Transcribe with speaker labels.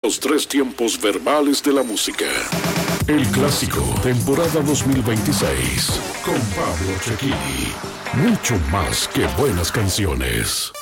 Speaker 1: Los tres tiempos verbales de la música. El clásico, temporada 2026, con Pablo Cecchini. Mucho más que buenas canciones.